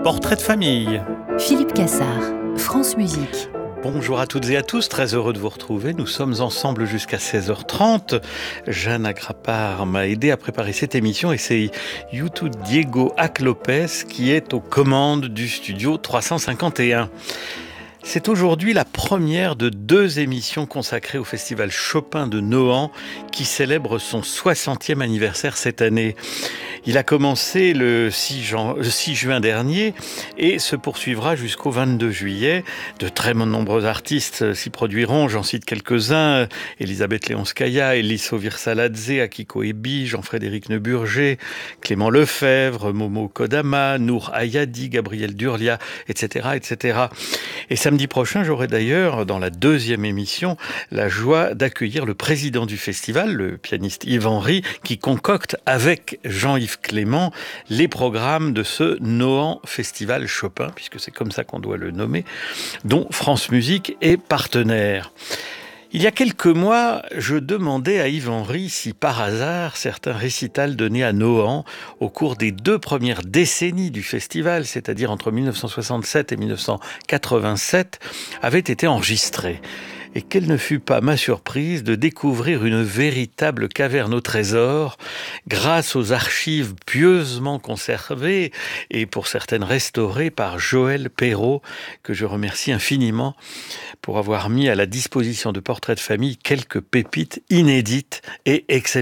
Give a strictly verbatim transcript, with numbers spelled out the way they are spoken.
Portrait de famille. Philippe Cassard, France Musique. Bonjour à toutes et à tous, très heureux de vous retrouver. Nous sommes ensemble jusqu'à seize heures trente. Jeanne Agrapar m'a aidé à préparer cette émission et c'est Youtou Diego Ac-Lopez qui est aux commandes du studio trois cent cinquante et un. C'est aujourd'hui la première de deux émissions consacrées au Festival Chopin de Nohant qui célèbre son soixantième anniversaire cette année. Il a commencé le six juin dernier et se poursuivra jusqu'au vingt-deux juillet. De très nombreux artistes s'y produiront, j'en cite quelques-uns. Elisabeth Leonskaya, Elis Ovir-Saladze, Akiko Ebi, Jean-Frédéric Neuburger, Clément Lefebvre, Momo Kodama, Nour Ayadi, Gabriel Durlia, et cetera, et cetera. Et samedi prochain, j'aurai d'ailleurs, dans la deuxième émission, la joie d'accueillir le président du festival, le pianiste Yves Henry, qui concocte avec Jean-Yves Clément les programmes de ce Nohant Festival Chopin, puisque c'est comme ça qu'on doit le nommer, dont France Musique est partenaire. Il y a quelques mois, je demandais à Yves Henry si par hasard certains récitals donnés à Nohant au cours des deux premières décennies du festival, c'est-à-dire entre mille neuf cent soixante-sept et mille neuf cent quatre-vingt-sept, avaient été enregistrés. Et quelle ne fut pas ma surprise de découvrir une véritable caverne au trésor grâce aux archives pieusement conservées et pour certaines restaurées par Joël Perrault, que je remercie infiniment pour avoir mis à la disposition de Portrait de famille quelques pépites inédites et exceptionnelles.